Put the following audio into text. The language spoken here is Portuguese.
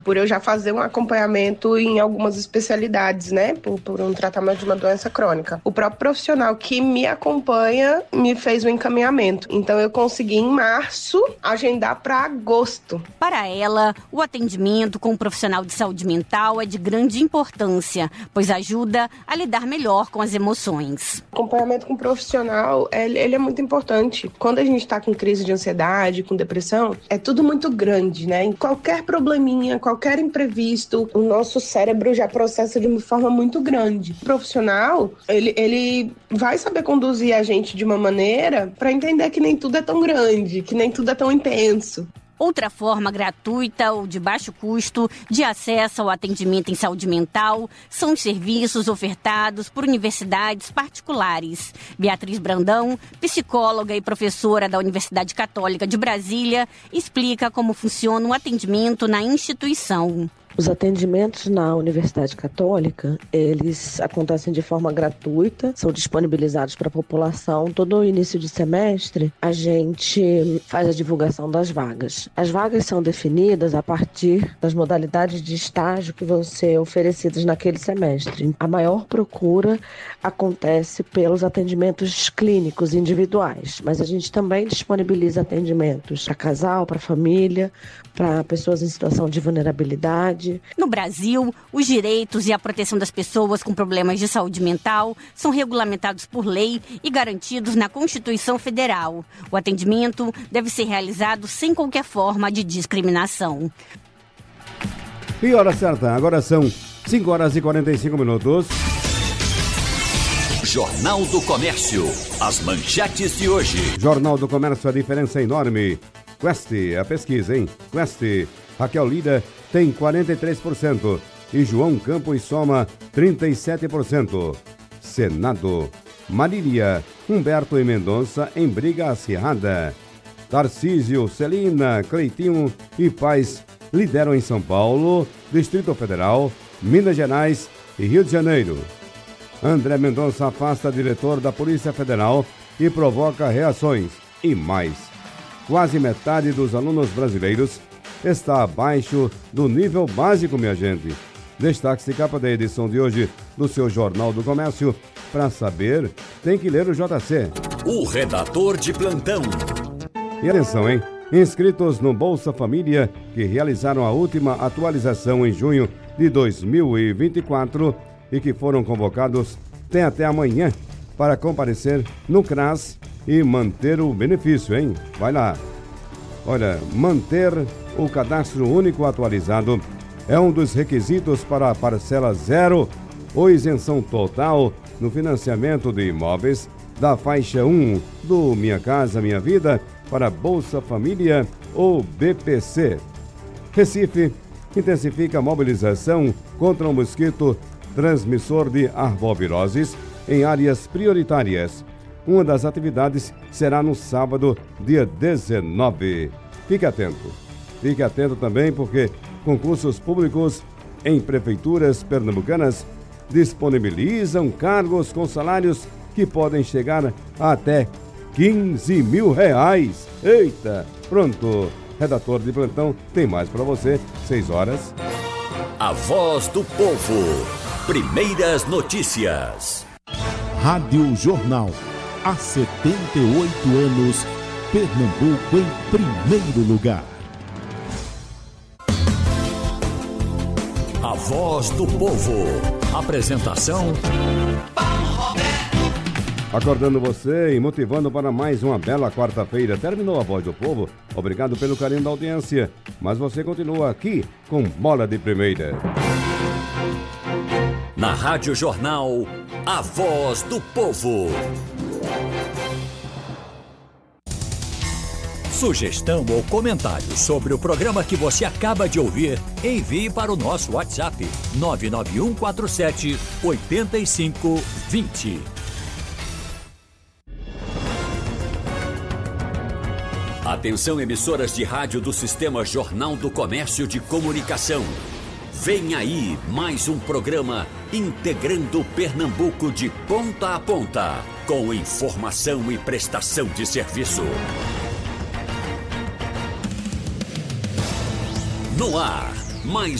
por eu já fazer um acompanhamento em algumas especialidades, né, por um tratamento de uma doença crônica. O próprio profissional que me acompanha me fez o encaminhamento. Então eu consegui em março agendar para agosto. Para ela, o atendimento com um profissional de saúde mental é de grande importância, pois ajuda a lidar melhor com as emoções. O acompanhamento com um profissional, ele é muito importante. Quando a gente está com crise de ansiedade, com depressão, é tudo muito grande, né? Em qualquer probleminha, qualquer imprevisto, o nosso cérebro já processa de uma forma muito grande. O profissional, ele vai saber conduzir a gente de uma maneira para entender que nem tudo é tão grande, que nem tudo é tão intenso. Outra forma gratuita ou de baixo custo de acesso ao atendimento em saúde mental são os serviços ofertados por universidades particulares. Beatriz Brandão, psicóloga e professora da Universidade Católica de Brasília, explica como funciona o atendimento na instituição. Os atendimentos na Universidade Católica, eles acontecem de forma gratuita, são disponibilizados para a população. Todo início de semestre, a gente faz a divulgação das vagas. As vagas são definidas a partir das modalidades de estágio que vão ser oferecidas naquele semestre. A maior procura acontece pelos atendimentos clínicos individuais, mas a gente também disponibiliza atendimentos para casal, para família, para pessoas em situação de vulnerabilidade. No Brasil, os direitos e a proteção das pessoas com problemas de saúde mental são regulamentados por lei e garantidos na Constituição Federal. O atendimento deve ser realizado sem qualquer forma de discriminação. E hora certa, agora são 5 horas e 45 minutos. Jornal do Comércio, as manchetes de hoje. Jornal do Comércio, a diferença é enorme. Quest, a pesquisa, hein? Quest, Raquel Lida tem 43% e João Campos soma 37%. Senado, Marília, Humberto e Mendonça em briga acirrada. Tarcísio, Celina, Cleitinho e Paz lideram em São Paulo, Distrito Federal, Minas Gerais e Rio de Janeiro. André Mendonça afasta diretor da Polícia Federal e provoca reações. E mais, quase metade dos alunos brasileiros está abaixo do nível básico, minha gente. Destaque-se capa da edição de hoje do seu Jornal do Comércio. Para saber, tem que ler o JC. O redator de plantão. E atenção, hein? Inscritos no Bolsa Família, que realizaram a última atualização em junho de 2024 e que foram convocados, têm até amanhã para comparecer no CRAS e manter o benefício, hein? Vai lá. Olha, manter o cadastro único atualizado é um dos requisitos para a parcela zero ou isenção total no financiamento de imóveis da faixa 1 do Minha Casa Minha Vida para Bolsa Família ou BPC. Recife intensifica a mobilização contra o mosquito transmissor de arboviroses em áreas prioritárias. Uma das atividades será no sábado, dia 19. Fique atento. Fique atento também porque concursos públicos em prefeituras pernambucanas disponibilizam cargos com salários que podem chegar a até R$15 mil. Eita! Pronto. Redator de plantão tem mais para você. 6 horas. A voz do povo. Primeiras notícias. Rádio Jornal. Há 78 anos, Pernambuco em primeiro lugar. A voz do povo. Apresentação: Paulo Roberto. Acordando você e motivando para mais uma bela quarta-feira. Terminou a Voz do Povo. Obrigado pelo carinho da audiência. Mas você continua aqui com Bola de Primeira. Na Rádio Jornal, a voz do povo. Sugestão ou comentário sobre o programa que você acaba de ouvir, envie para o nosso WhatsApp 99147-8520. Atenção, emissoras de rádio do Sistema Jornal do Comércio de Comunicação. Vem aí mais um programa integrando Pernambuco de ponta a ponta, com informação e prestação de serviço. No ar, mais